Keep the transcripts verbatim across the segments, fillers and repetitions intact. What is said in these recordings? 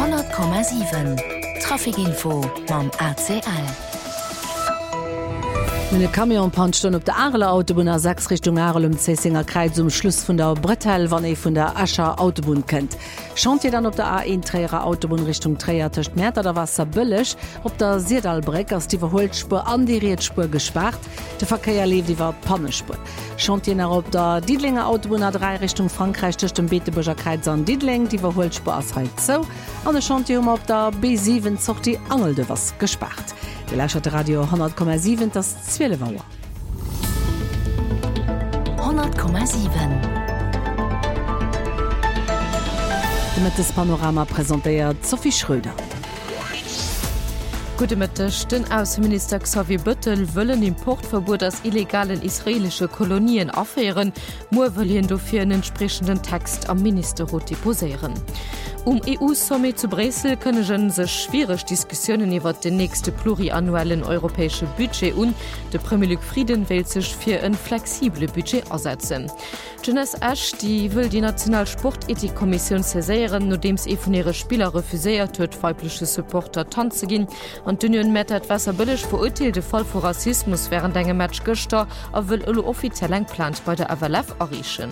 hundert Komma sieben Trafikinfo mam A C L. Meine Kamionpanstunde op der Arler Autobahn a sechs Richtung Arlem Zessinger Kreis zum Schluss von der Brettel, wann e von der Ascher Autobahn kennt. Schont ihr dann op der A eins Träger Autobahn Richtung Träger töcht Mäter der Wasser büllech, op der Sierdalbreck aus die Verholtspur an die Riedspur gespart, der Verkehr lebt die war Pannespur. Schont ihr nach op der Diedlinger Autobahn A drei Richtung Frankreich töcht dem Beeteburger Kreis an Diedling, die Verholtspur aus halt so, an der Schont ihr um op der B sieben zocht die Angelde was gespart. Die Leicherte Radio hundert Komma sieben das Zwille Wauer. hundert Komma sieben Damit das Panorama präsentiert Sophie Schröder. Gute Mittag. Den Außenminister Xavier Bettel wollen Importverbot aus illegalen israelische Kolonien aufhören, nur wollen dafür einen entsprechenden Text am Ministerrat deposieren. Um E U-Summit zu Brüssel können sich schwierig Diskussionen über den nächsten pluriannuellen europäischen Budget und der Premier Luc Frieden will sich für ein flexibles Budget ersetzen. Jeunesse Ash, die will die Nationalsportethikkommission cessieren, nachdem es von ihren Spielern refusiert hat, weibliche Supporter tanzen gehen. Und Union Met hat wasserbillig verurteilte Fall von Rassismus während einem Match gestern, aber will alle offiziell geplant bei der A W L F erreichen.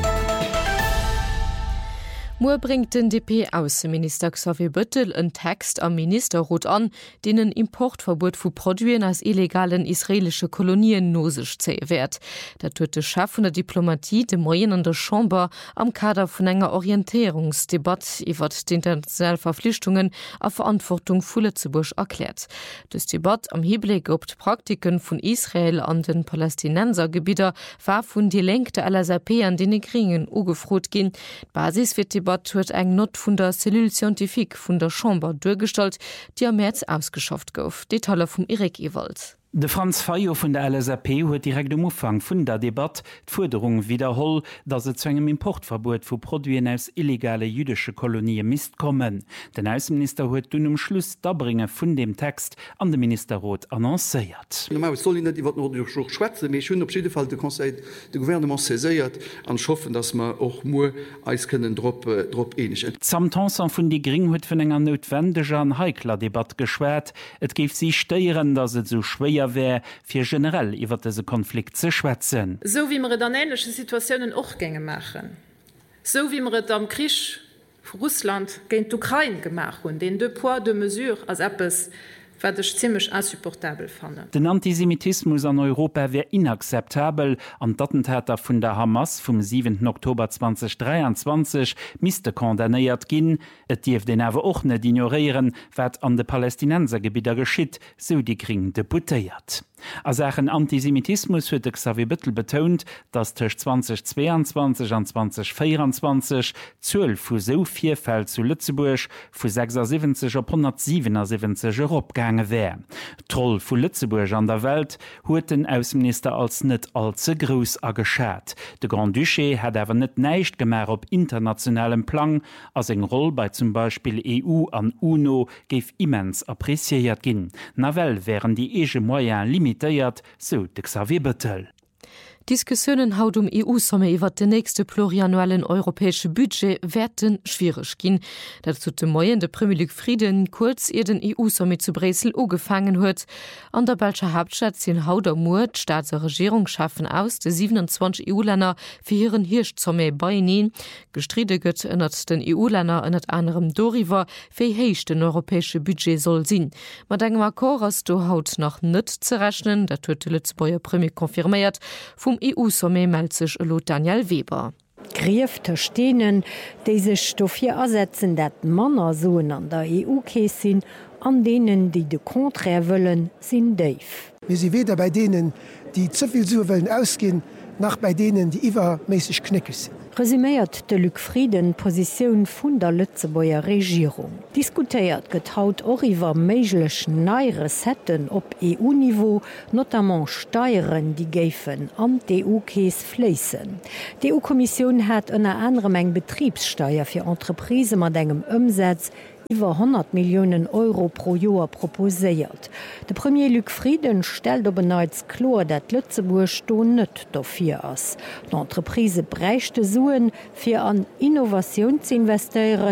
Mo bringt den D P-Außenminister Xavier Bettel einen Text am Ministerrat an, den ein Importverbot von Produkten aus illegalen israelischen Kolonien nosisch zäh wird. Der tut der Chef von der Diplomatie, dem Moyen an der Chambre, am Kader von einer Orientierungsdebatte über die internationalen Verpflichtungen auf Verantwortung von Lützeburg erklärt. Das Debatte am Hinblick auf die Praktiken von Israel an den Palästinensergebieten war von die Lenk der L S A P an den Kriegen ugefroht gehen. Basis wird die Debatte huet eng Not vun der Cellule Scientifique vun der Chambre durchgestalt, die am März ausgeschafft gouf. Details vom Erik Ewald. De Franz Fayo vun der L S A P huet direkt am Umfang vun der Debatte d'Forderung wiederholl, dat se zu engem Importverbot vu Produkten aus illegale jüdische Kolonien mist kommen. Den Außenminister huet dun um Schluss dabringe vun dem Text an den Ministerrat annoncéiert. soll net iwwer noch schwäze, méi hun op jeden Fall de Conseil de Gouvernement cessiert an schaffen, dass man och mo eis können drop drop ähnlich. Samtansan vun die Gring huet vun enger notwendiger an heikler Debatte geschwert. Et gif sie steieren, dass et so schwer wär fir generell iwwer dese Konflikt ze schwätzen. So wie wir dann ähnliche Situationen auch gänge machen. So wie wir am Krieg Russland gegen die Ukraine gemacht und den deux poids deux mesures als etwas, was ich ziemlich insupportabel fand. Den Antisemitismus an Europa wäre inakzeptabel. Am Attentäter von der Hamas vom siebenten Oktober zweitausenddreiundzwanzig müsste kondamniert gehen. Et darf den aber auch nicht ignorieren, was an den Palästinensergebieten geschieht, so die Kring deputiert. Als Sachen Antisemitismus wird Xavier Bettel betont, dass zwischen zweitausendzweiundzwanzig und zweitausendvierundzwanzig zwölf von so vier Fälle zu Lützeburg von sechsundsiebzig auf hundertsiebenundsiebzig Euro abgegangen wären. Troll von Lützeburg an der Welt hat den Außenminister als nicht allzu groß angeschaut. Der Grand Duché hat aber nicht nichts gemacht auf internationalem Plan, als eine Rolle bei zum Beispiel E U und UNO gave immens appréciiert gehen. Navel wären die ege Moyen limitiert, so de Xavier Bettel. Diskussionen haut um E U-Summe iwwer de nächste pluriannuellen europäsche Budget werden schwierig gin. Dazu de Moyen de Premier Luc Frieden kurz ihr den E U-Summit zu Brüssel ugefangen huet. An der Belgischer Hauptstadt sind Haut am Mut Staats- und Regierung schaffen aus de siebenundzwanzig E U-Länder für ihren Hirschsumme beinehmen. Gestride gëtt ënnert den E U-Länder ënnert anderem Doriver fir héich den europäsche Budget soll sinn. Mat engem Akkor ass du haut noch net ze rechnen, dat huet de Lützbauer Premier konfirmiert. Vom E U-Summe meldet sich Daniel Weber. Griefte Stenen, die sich dafür ersetzen, dass Männer so an der E U-Käse sind, an denen, die de Contraire wollen, sind Dave. Wir sind weder bei denen, die zu viel so wollen ausgehen, noch bei denen, die übermäßig knickig sind. Resümiert de Luc Frieden Position vun der Lützebauer Regierung. Diskutiert getraut auch iwwer méiglech neire Setten op E U-Niveau, notamment Steuern, die géifen an D E U-Käes flessen. Die E U-Kommission hat ënner anderem eng Betriebssteuer fir Entreprise mat engem Umsatz iwwer hundert Millionen Euro pro Jahr proposéiert. De Premier Luc Frieden stellt op beneits klar, dat Lützeburg sto net dofir ass. D'Entreprise brächte Suen fir an Innovation zu investieren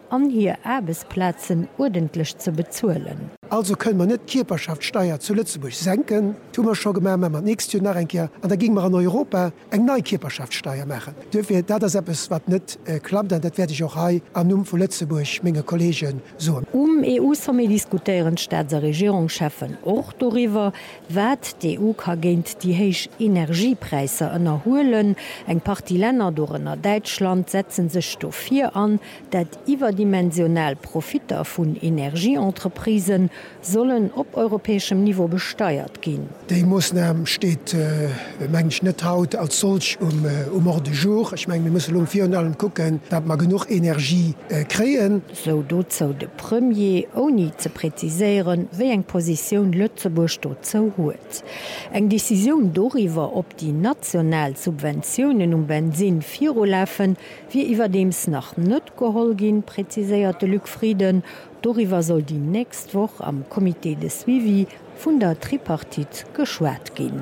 an hier Erbesplätzen ordentlich zu bezuelen. Also können man net Kierperschaftssteier zu Lützeburg senken. Tu man schon gemerk man nächst nach enker an der ging man an Europa eng neue Kierperschaftssteier machen. Dürfen da das es wat net äh, klappt, dann dat werde ich auch hei am Numm von Lützeburg Menge Kollegen so. Um E U-Summe diskutieren Staats- und Regierungschefen auch darüber, wat die E U kann géint die heich Energiepreise ënnerhoelen. Eng Party Länder dorenner Deutschland setzen sich do vier an, dat iwwerdimensionell Profiter vun Energieentreprisen sollen op europäischem Niveau besteuert gehen. Die muss steht äh, net haut als solch um, äh, um de jour. Ich mein, wir müssen um vier allem gucken, dat man genug Energie äh, kreen. So dozo de Premier oni ze präzisieren, wie eng Position Lützeburg dort zo huet. Eng Decision darüber, ob die national Subventionen um Benzin Firo läffen, wie iwwerdems nach net gehol gin, präzisierte Lückfrieden. Darüber soll die nächste Woche am Komitee de Suivi vun der Tripartit geschwert gehen.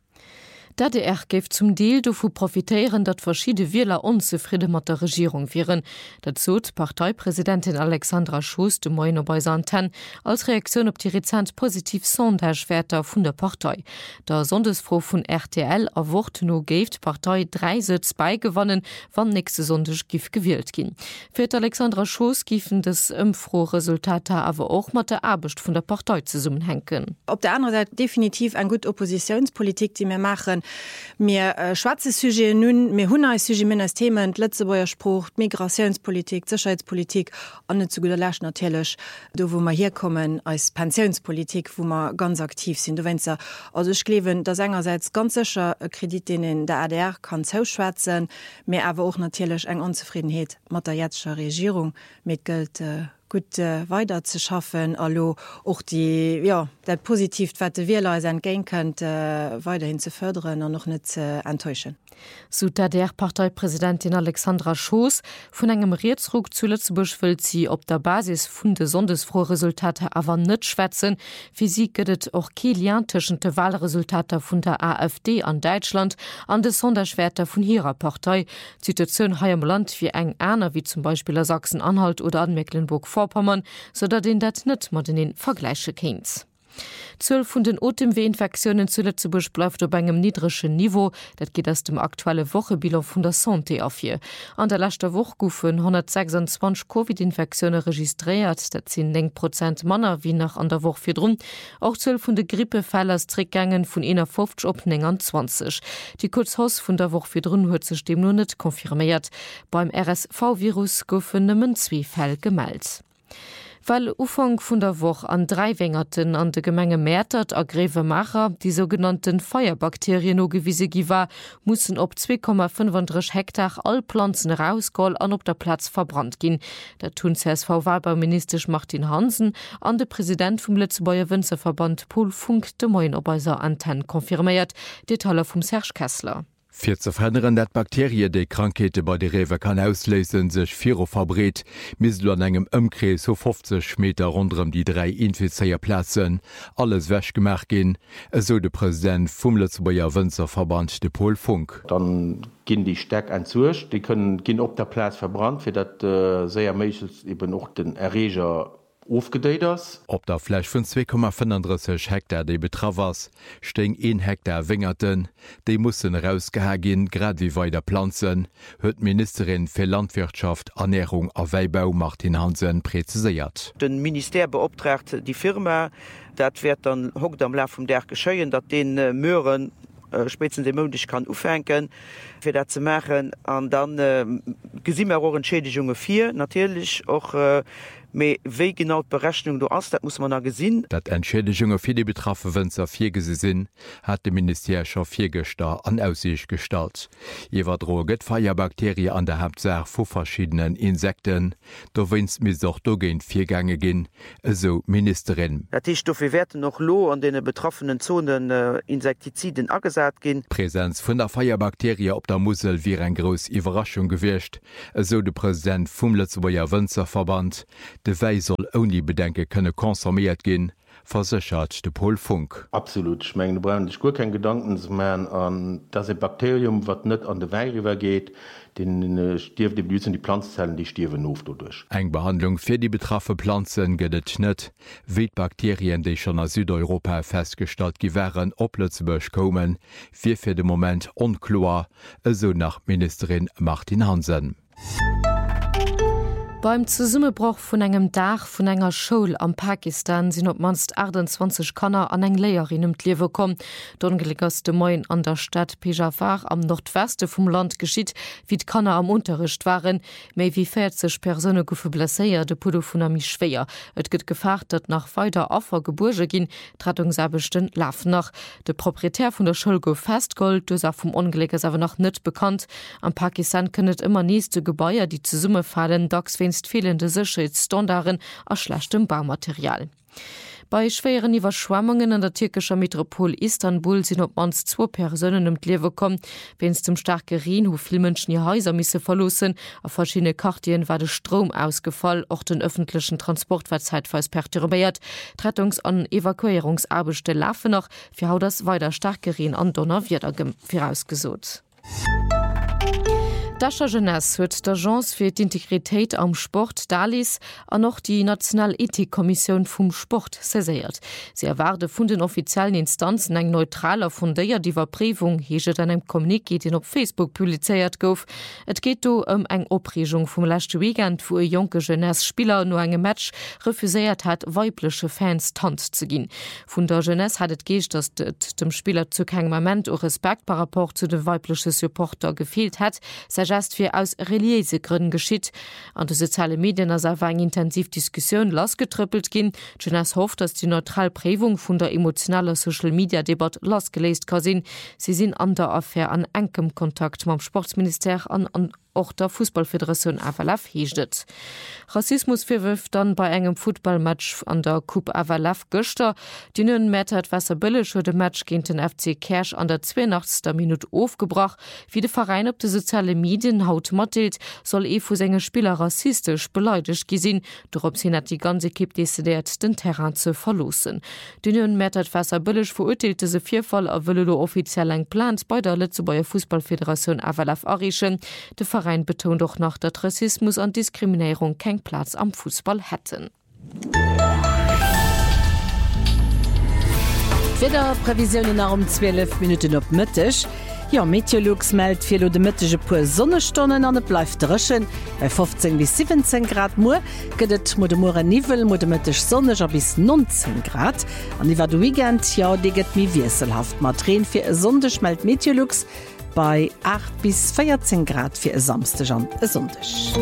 Da D R geft zum Deel dovu profitéieren, dat verschiedene Wieler unzufriede mat der Regierung wären. Dat zot Parteipräsidentin Alexandra Schoos de Moino bei Santen als Reaktion op die rezent positiv Sondagewerter vun der Partei. Der Sondesfro vun R T L erwort no geft Partei drei Sitz beigewonnen, wann nächste Sondech gif gewählt gin. Für Alexandra Schoos gifen des ëmfro Resultate awer auch mat der Abecht vun der Partei zu summen henken. Op der anderen Seite definitiv ein gut Oppositionspolitik, die mir machen. Mir äh, schwarze Sujet nun mir hun Sujet Themen Letzebauer Spruch, Migrationspolitik, Sicherheitspolitik an zu guter Lächt natürlich, do wo man hier kommen als Pensionspolitik, wo man ganz aktiv sind. Du wennst ja, also ich glaube, dass einerseits ganz sicher Kredit in der A D R kann zuschwätzen, mir aber auch natürlich eng Unzufriedenheit mit der jetzigen Regierung mit Geld äh, gut äh, weiter zu schaffen, also auch die, ja, der positiv, was wir Leute entgehen könnt, äh, weiterhin zu fördern und noch nicht zu äh, enttäuschen. So der Parteipräsidentin Alexandra Schoos vun engem Reetsrug zu Lützeburg will sie op der Basis vun de sondesfrohe Resultate awer net schwätzen. Wie sie gëtt och Kiliantschen de Wahlresultate vun der AfD an Deutschland an de Sonderschwerter vun ihrer Partei. Situationun ha am Land wie eng Äner wie zum Beispiel a Sachsen-Anhalt oder an Mecklenburg-Vorpommern, so dat den dat net mat in den Vergleiche kennt. Zwölf von den Atemweh-Infektionen zu Lützeburg bleibt auf einem niedrigen Niveau. Das geht aus dem aktuellen Wochenbilanz von der Santé auf hier. An der letzten Woche wurden hundertsechsundzwanzig Covid-Infektionen registriert. Das sind zehn Prozent Männer wie nach an der Woche für drum. Auch zwölf von den Grippefällen zurückgegangen von einundfünfzig auf neunundzwanzig. Die Kurzhaus von der Woche für drum hat sich dem nur nicht konfirmiert. Beim R S V-Virus wurden nur zwei Fälle gemeldet. Weil Ufang vun der Woche an drei Wengerten an de Gemenge Mätert a Grevemacher, die sogenannten Feuerbakterien nogewiese giwer, mussssen op zwei Komma fünfunddreißig Hektar all Pflanzen rausgoll an op der Platz verbrannt gin. Der tun C S V-Wahlbauminister Martin Hansen an de Präsident vom Lützebauer Winzerverband Paul Funk de Moin op eiser Anten konfirmiert, Detailer vom Serge Kessler. Für zu verhindern, dass Bakterien die Krankheiten bei den Rewe kann auslösen, sich Viro verbreitet, müssen an einem Umkreis so fünfzig Meter rund um die drei infizierten Plätze alles weggemacht gehen, so der Präsident vom Lützebauer Winzerverband, der Paul Funk. Dann gehen die Stärke ein Zusch, die können gehen auf der Platz verbrannt, für das äh, sehr meistens eben auch den Erreger aufgedeiht ist. Op der Fläche von zwei Komma fünfunddreißig Hektar, die betroffen ist, stehen ein Hektar Wingerten. Die müssen rausgehagen, gerade wie weiter Pflanzen, hat Ministerin für Landwirtschaft, Ernährung und Weinbau Martin Hansen präzisiert. Das Minister beauftragt die Firma, das wird dann hockt am Lauf vom Tag geschehen, dass den äh, Möhren äh, spätestens den Montag kann aufhängen, für das zu machen. Und dann äh, gesehen wir auch Entschädigungen für, natürlich auch äh, Me wéi genau d Berechnung du ass, dat muss man a gesinn. Dat Entschädigungen fir die betraffe Wënzer virge se sinn, hat de Ministerscher Viergestar an Aussicht gestalt. Iwer dro gëtt Feierbakterie an der Hauptsache vu verschiedenen Insekten, do winst mis auch dogent Viergange ginn, eso Ministerin. Dat Stoffe werden noch lo an den betroffenen Zonen äh, Insektiziden agesat ginn. Präsenz vun der Feierbakterie op der Musel wie en gros Iwerraschung gewircht, eso de Präsident vum Lützebauer Winzerverband. De Wei soll only bedenke könne konsumiert gin, versichert de Polfunk. Absolut schmengen brauchen ich gut kein Gedanken man an das e Bakterium wat net an de Weiriwer geht, den äh, stirft die Blüten die Pflanzzellen die stirwen of dodurch. Eg Behandlung fir die betraffe Pflanzen gëdet net. Wildbakterien, déi schon a Südeuropa feststalt gewären oplötzebech kommen, fir fir de Moment onklar, eso nach Ministerin Martin Hansen. Beim Zusummebruch vun engem Dach vun enger Schoul am Pakistan sinn op manst achtundzwanzig Kanner an eng Léierin um d'Liewe kom. D'ongelegers de Moin an der Stadt Peshawar am Nordweste vum Land geschiet, wie d' Kanner am Unterricht waren, méi wie vierzig Persone goufe blesséier de Pudo vun ami schwéier. Et gëtt gefaart, dat nach weiter Affer Geburge ginn, Rettungsarbechten laf nach. De Proprietär vun der Schul gouf festgold, dus a vum Ongelegers awer noch net bekannt. Am Pakistan kënnet immer nieste Gebäier, die ze Summe fallen, dacks fehlende Sicherheitsstandarden a schlechtem Baumaterial. Bei schweren Überschwammungen an der türkischer Metropol Istanbul sind op mans zwei Personen um d'Liewe kommen, wenns zum starke Rhin, wo viel Menschen ihr Häuser misse verlosen, auf verschiedene Quartieren war der Strom ausgefallen, auch den öffentlichen Transport war zeitweise perturbiert. Rettungs- und Evakuierungsarbeiten laufen noch, für haut das weiter starke Rhin an Donner wird vorausgesucht. Dascher Jeunesse huet d'Agence fir d'Integritéit am Sport Dalis an noch die Nationalethikkommission vum Sport seséiert. Sie erwarte vun den offiziellen Instanzen eng neutraler fundéier Diwerprüfung heget an eng Kommuniké den op Facebook publizeiert gouf. Et geht do um eng Opregung vum lachte Weekend, wo e jonke Jeunesse-Spieler no engem Match refuséiert hat, weiblesche Fans tant zu ginn. Vun der Jeunesse hat et gecht, dass et dem Spieler zu kein Moment o Respekt par rapport zu de weiblesche Supporter gefehlt hat, fir aus reliese Gründen geschitt. An de soziale Medien as awer eng intensiv Diskussion lasgetrüppelt ginn. Jonas hofft, dass die Neutralprägung vun der emotionaler Social Media Debatte lasgelesest ka sinn. Sie sinn an der Affaire an engem Kontakt mam Sportsminister an an auch der Fußballföderation Avalaf hechtet. Rassismus verwirft dann bei engem Footballmatch an der Coupe Avalaf Göster. Die neuen Meter hat Wasserbülle schon dem Match gegen den F C Kersch an der zweiundachtzigster Minute aufgebracht. Wie der Verein op de soziale Medien haut mottelt, soll e vu senge Spieler rassistisch beleidigt gesinn. Darauf hin hat die ganze Kipp desideiert, den Terrain zu verlosen. Die neuen Meter hat Wasserbülle verurteilte se vierfall a wëlle offiziell eng Plant bei der Lützeburger Fußballföderation Avalaf erreichen. Der Verein betont doch noch, dass Rassismus und Diskriminierung keinen Platz am Fußball hätten. Wieder Prävisionen nach um zwölf Minuten op Mittag. Ja, Meteorlux meldet für de mittege pur Sonnestunden an bleibt dreschen bei fünfzehn bis siebzehn Grad Mu gëtt mo de Mure Nivel mo de mitteg sonneger bis neunzehn Grad an iwwer de Weekend ja deget mi wieselhaft Matren fir e sondech meldt Meteorlux bei acht bis vierzehn Grad fir e samste an e sondech.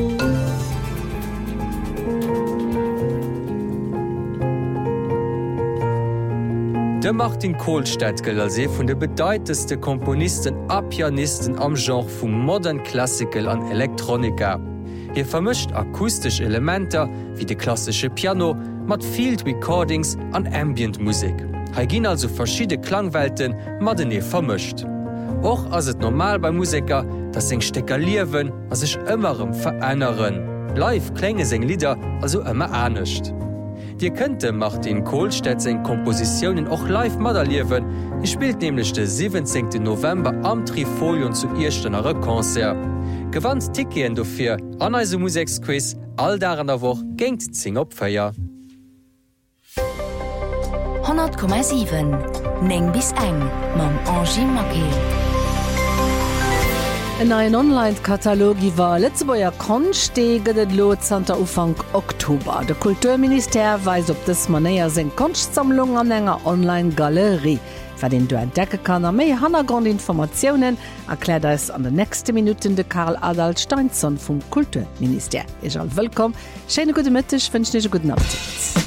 De Martin Kohlstedt gëll als e vun de bedeiteste Komponisten a Pianisten am Genre vum Modern Classical an Elektronika. Hier vermischt akustisch Elementer wie de klassische Piano mat Field Recordings an Ambient-Musik. Ha ginn also verschiedene Klangwelten mat den e vermischt. Och ass et normal bei Musiker, dat seg Stecker liewen as sech ëmmerem veränneren. Live klenge seg Lieder also ëmmer anecht. Dir könnte macht den Kohlstedt seg Kompositionen och live Mader liewen. I spielt nämlich den siebzehnten November am Trifolion zu Irstenere Konzert. Gewandt Tikien dofir an eise Musiksquiz all daran der woch géngt zing opfeier. hundert Komma sieben Neng bis eng mam Angie Maquet. In ein Online-Katalog war Lützeburger Konst gëtt lo Santa Ufang Oktober. Der Kulturminister weist op des Manéier seg Konstsammlung an enger Online-Galerie. Wer den du entdecke kann a méi Hannergrundinformationen erklärt es an de nächste Minuten de Karl Adalt Steinson vum Kulturminister. Ich all willkommen. Schöne gute Mittag, wünsche dir guten Appetit.